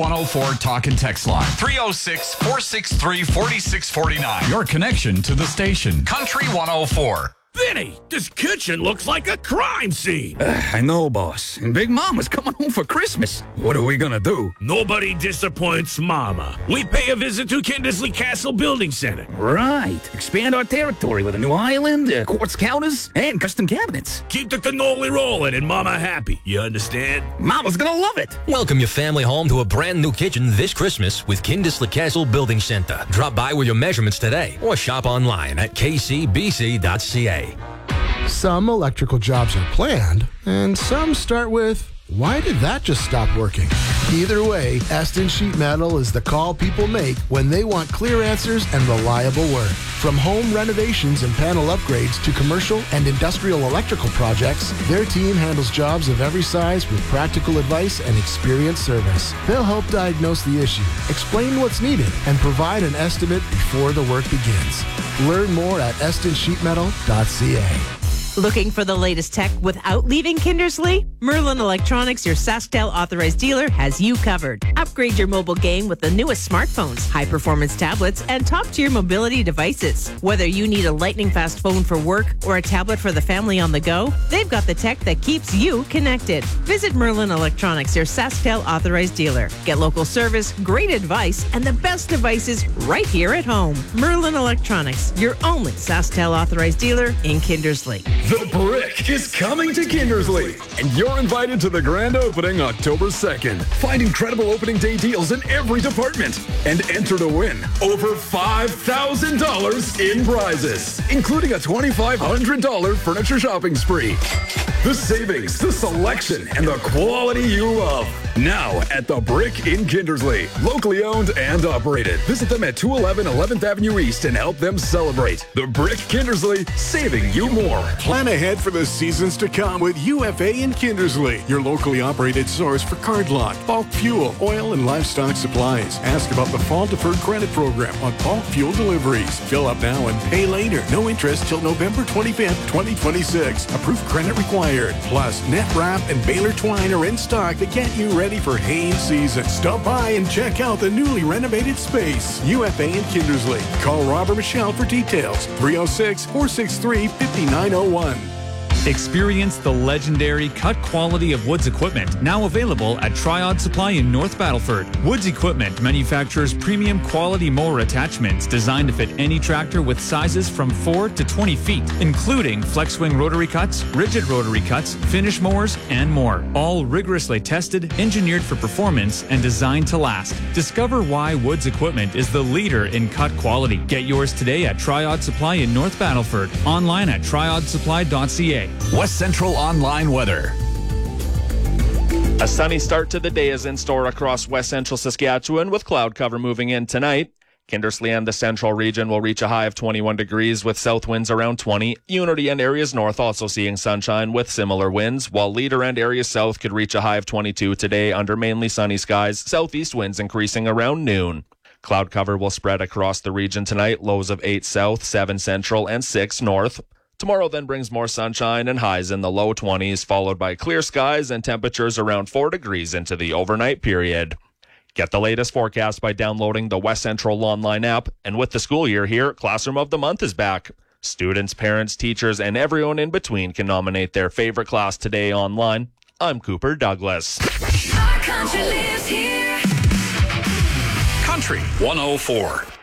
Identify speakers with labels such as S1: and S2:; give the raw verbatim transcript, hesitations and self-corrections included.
S1: one oh four Talk and Text line. three oh six, four six three, four six four nine. Your connection to the station. Country one oh four.
S2: Vinny, this kitchen looks like a crime scene.
S3: Uh, I know, boss. And Big Mama's coming home for Christmas. What are we gonna do?
S2: Nobody disappoints Mama. We pay a visit to Kindersley Castle Building Center.
S3: Right. Expand our territory with a new island, uh, quartz counters, and custom cabinets.
S2: Keep the cannoli rolling and Mama happy. You understand?
S3: Mama's gonna love it.
S4: Welcome your family home to a brand new kitchen this Christmas with Kindersley Castle Building Center. Drop by with your measurements today or shop online at k c b c dot c a.
S5: Some electrical jobs are planned, and some start with, why did that just stop working? Either way, Eston Sheet Metal is the call people make when they want clear answers and reliable work. From home renovations and panel upgrades to commercial and industrial electrical projects, their team handles jobs of every size with practical advice and experienced service. They'll help diagnose the issue, explain what's needed, and provide an estimate before the work begins. Learn more at eston sheet metal dot c a.
S6: Looking for the latest tech without leaving Kindersley? Merlin Electronics, your SaskTel authorized dealer, has you covered. Upgrade your mobile game with the newest smartphones, high-performance tablets, and top-tier mobility devices. Whether you need a lightning-fast phone for work or a tablet for the family on the go, they've got the tech that keeps you connected. Visit Merlin Electronics, your SaskTel authorized dealer. Get local service, great advice, and the best devices right here at home. Merlin Electronics, your only SaskTel authorized dealer in Kindersley.
S7: The Brick is coming to Kindersley, and you're invited to the grand opening October second. Find incredible opening day deals in every department and enter to win over five thousand dollars in prizes, including a twenty-five hundred dollars furniture shopping spree. The savings, the selection, and the quality you love. Now at The Brick in Kindersley, locally owned and operated. Visit them at two eleven eleventh Avenue East and help them celebrate. The Brick Kindersley, saving you more.
S8: Plan ahead for the seasons to come with U F A in Kindersley, your locally operated source for card lock, bulk fuel, oil, and livestock supplies. Ask about the Fall Deferred Credit Program on bulk fuel deliveries. Fill up now and pay later. No interest till November twenty-fifth, twenty twenty-six. Approved credit required. Plus, net wrap and baler twine are in stock to get you ready for hay season. Stop by and check out the newly renovated space. U F A in Kindersley. Call Rob or Michelle for details. three oh six, four six three, five nine oh one.
S9: Experience the legendary cut quality of Woods Equipment, now available at Triad Supply in North Battleford. Woods Equipment manufactures premium quality mower attachments designed to fit any tractor with sizes from four to twenty feet, including flex swing rotary cuts, rigid rotary cuts, finish mowers, and more. All rigorously tested, engineered for performance, and designed to last. Discover why Woods Equipment is the leader in cut quality. Get yours today at Triad Supply in North Battleford. Online at triad supply dot c a.
S1: West Central Online Weather.
S10: A sunny start to the day is in store across West Central Saskatchewan, with cloud cover moving in tonight. Kindersley and the central region will reach a high of twenty-one degrees with south winds around twenty. Unity and areas north also seeing sunshine with similar winds, while Leader and areas south could reach a high of twenty-two today under mainly sunny skies, southeast winds increasing around noon. Cloud cover will spread across the region tonight, lows of eight south, seven central, and six north. Tomorrow then brings more sunshine and highs in the low twenties, followed by clear skies and temperatures around four degrees into the overnight period. Get the latest forecast by downloading the West Central Online app. And with the school year here, Classroom of the Month is back. Students, parents, teachers, and everyone in between can nominate their favorite class today online. I'm Cooper Douglas.
S11: Our country lives here.
S1: Country one oh four.